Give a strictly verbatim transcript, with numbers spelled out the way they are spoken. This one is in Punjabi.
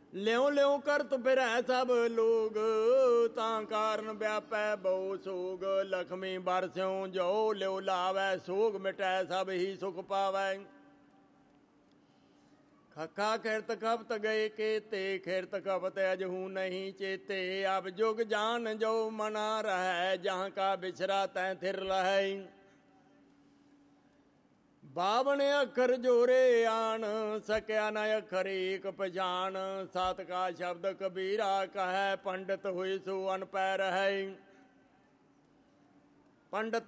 ਲਿਉ ਲਿਉ ਕਰਤ ਫਿਰੈ ਸਭ ਲੋਗ, ਤਾਂ ਕਾਰਨ ਵਿਆਪੈ ਬਹੁ ਸੋਗ। ਲਖਮੀ ਬਰਸਿਉ ਜੋ ਲਿਉ ਲਾਵੈ, ਸੋਗ ਮਿਟੈ ਸਭ ਹੀ ਸੁਖ ਪਾਵੈ। ਖੱਖਾ ਖਿਰਤ ਖਪਤ ਗਏ ਕੇਤੇ, ਖਿਰਤ ਖਪਤ ਅਜਹੂ ਨਹੀਂ ਚੇਤੇ। ਅਬ ਜੁਗ ਜਾਨ ਜੋ ਮਨਾ ਰਹੈ, ਜਹਾਂ ਕਾ ਬਿਸਰਾ ਤੈਂ ਥਿਰ ਰਹੈ। ਬਾਵਨ ਅੱਖਰ ਜੋਰੇ ਆਣ, ਸਕਿਆ ਨ ਅੱਖਰ ਏਕ ਪਛਾਣ। ਸਤ ਕਾ ਸ਼ਬਦ ਕਬੀਰਾ ਕਹੈ, ਪੰਡਤ ਹੋਇ ਸੋ ਅਨਪੈ ਰਹੈ। ਪੰਡਤ